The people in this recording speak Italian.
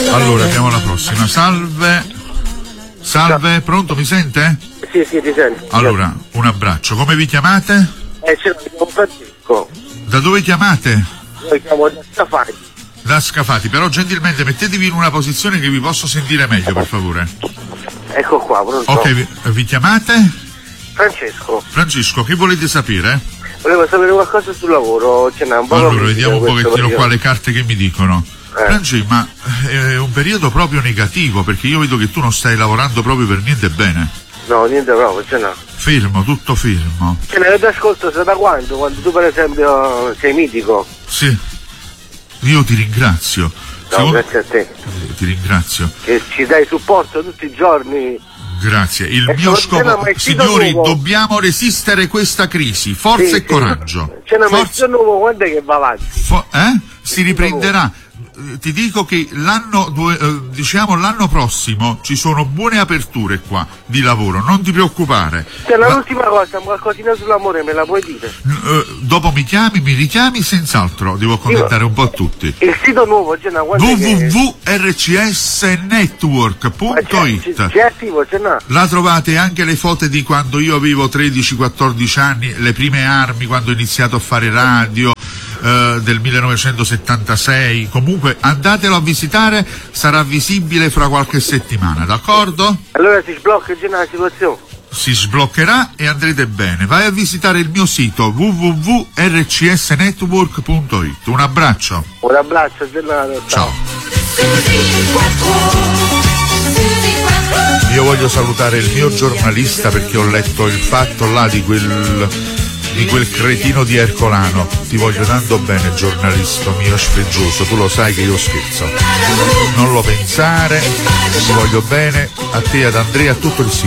Allora, andiamo alla prossima. Salve, pronto, mi sente? Sì, ti sento. Allora, un abbraccio. Come vi chiamate? Ce l'ho Francesco. Da dove chiamate? Noi chiamo da Scafati. Da Scafati, però gentilmente mettetevi in una posizione che vi posso sentire meglio, per favore. Ecco qua, pronto. Ok, vi chiamate? Francesco, che volete sapere? Volevo sapere qualcosa sul lavoro. Allora, vediamo un pochettino qua le carte che mi dicono. Francesco, ma è un periodo proprio negativo, perché io vedo che tu non stai lavorando proprio per niente bene. No, niente proprio, Fermo, tutto fermo. Ne ascolto da quando? Quando tu per esempio sei mitico. Sì, io ti ringrazio. No, grazie a te. Ti ringrazio. Che ci dai supporto tutti i giorni. Grazie, il mio scopo, signori, dobbiamo resistere questa crisi, forza e coraggio. C'è una forza nuovo, quando è che va avanti? Si riprenderà. Ti dico che l'anno prossimo ci sono buone aperture qua di lavoro, non ti preoccupare. L'ultima cosa, qualcosina sull'amore me la puoi dire? Dopo mi richiami senz'altro, devo commentare un po' a tutti. Il sito nuovo www.rcsnetwork.it. C'è attivo, La trovate anche le foto di quando io avevo 13-14 anni, le prime armi, quando ho iniziato a fare radio, del 1976. Comunque andatelo a visitare, sarà visibile fra qualche settimana, d'accordo? Allora si sblocca già la situazione. Si sbloccherà e andrete bene. Vai a visitare il mio sito www.rcsnetwork.it. Un abbraccio. Un abbraccio, ciao. Io voglio salutare il mio giornalista, perché ho letto il fatto là di quel cretino di Ercolano. Ti voglio tanto bene, giornalista mio sfreggioso, tu lo sai che io scherzo. Non lo pensare, ti voglio bene, a te, ad Andrea, a tutto il sito.